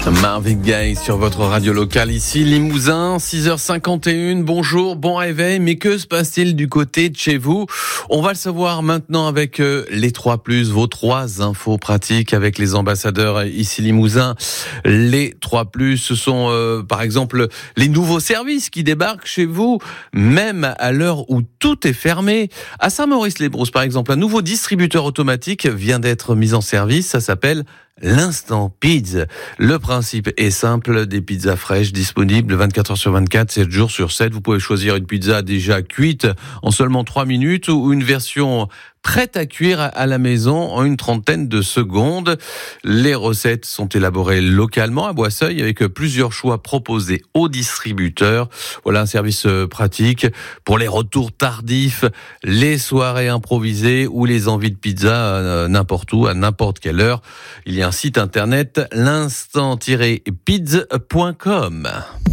Marvin Gaye sur votre radio locale, ici Limousin, 6h51, bonjour, bon réveil, mais que se passe-t-il du côté de chez vous ? On va le savoir maintenant avec les 3+, vos 3 infos pratiques avec les ambassadeurs ici Limousin. Les 3+, ce sont par exemple les nouveaux services qui débarquent chez vous, même à l'heure où tout est fermé. À Saint-Maurice-les-Brousses par exemple, un nouveau distributeur automatique vient d'être mis en service, ça s'appelle l'Instant Pizza. Le principe est simple, des pizzas fraîches disponibles 24 heures sur 24, 7 jours sur 7. Vous pouvez choisir une pizza déjà cuite en seulement 3 minutes ou une version prête à cuire à la maison en une trentaine de secondes. Les recettes sont élaborées localement à Boisseuil avec plusieurs choix proposés aux distributeurs. Voilà un service pratique pour les retours tardifs, les soirées improvisées ou les envies de pizza n'importe où, à n'importe quelle heure. Il y a un site internet, l'instant-pizza.com.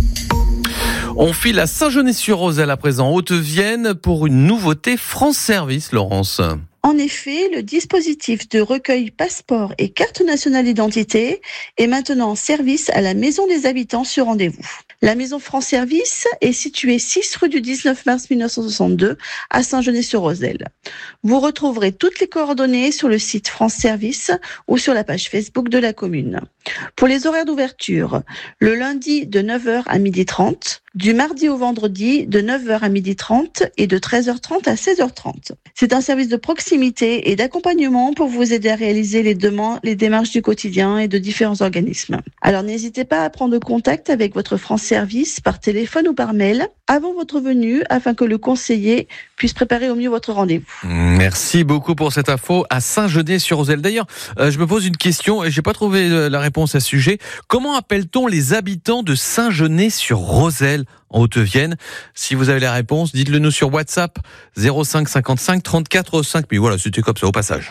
On file à Saint-Genès-sur-Roselle à présent, Haute-Vienne, pour une nouveauté France Service, Laurence. En effet, le dispositif de recueil passeport et carte nationale d'identité est maintenant en service à la Maison des Habitants sur rendez-vous. La Maison France Service est située 6 rue du 19 mars 1962 à Saint-Genès-sur-Roselle. Vous retrouverez toutes les coordonnées sur le site France Service ou sur la page Facebook de la commune. Pour les horaires d'ouverture, le lundi de 9h à 12h30, du mardi au vendredi de 9h à 12h30 et de 13h30 à 16h30. C'est un service de proximité et d'accompagnement pour vous aider à réaliser les démarches du quotidien et de différents organismes. Alors n'hésitez pas à prendre contact avec votre France Service par téléphone ou par mail avant votre venue afin que le conseiller puisse préparer au mieux votre rendez-vous. Merci beaucoup pour cette info à Saint-Genès-sur-Roselle. D'ailleurs, je me pose une question et j'ai pas trouvé la réponse à ce sujet. Comment appelle-t-on les habitants de Saint-Genès-sur-Roselle en Haute-Vienne? Si vous avez la réponse, dites-le nous sur WhatsApp 05 55 34 5000. Voilà, c'était comme ça au passage.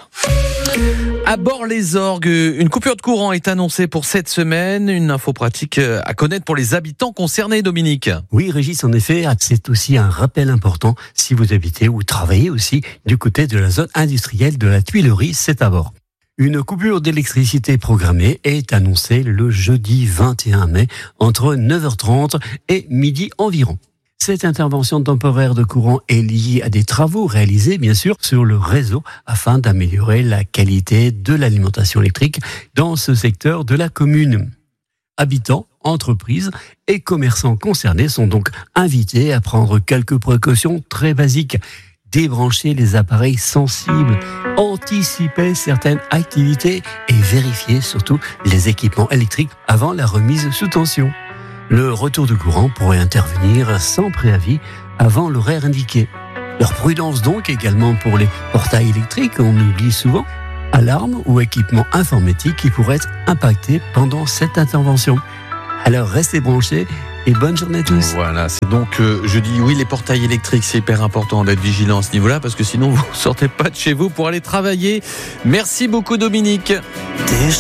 À Bord-les-Orgues, une coupure de courant est annoncée pour cette semaine. Une info pratique à connaître pour les habitants concernés, Dominique. Oui, Régis, en effet, c'est aussi un rappel important si vous habitez ou travaillez aussi du côté de la zone industrielle de la Tuilerie, c'est à bord. Une coupure d'électricité programmée est annoncée le jeudi 21 mai entre 9h30 et midi environ. Cette intervention temporaire de courant est liée à des travaux réalisés, bien sûr, sur le réseau afin d'améliorer la qualité de l'alimentation électrique dans ce secteur de la commune. Habitants, entreprises et commerçants concernés sont donc invités à prendre quelques précautions très basiques. Débrancher les appareils sensibles, anticiper certaines activités et vérifier surtout les équipements électriques avant la remise sous tension. Le retour de courant pourrait intervenir sans préavis avant l'horaire indiqué. Leur prudence donc également pour les portails électriques, on oublie souvent, alarmes ou équipements informatiques qui pourraient être impactés pendant cette intervention. Alors restez branchés et bonne journée à tous. Voilà, c'est donc je dis oui, les portails électriques, c'est hyper important d'être vigilant à ce niveau-là parce que sinon vous sortez pas de chez vous pour aller travailler. Merci beaucoup Dominique.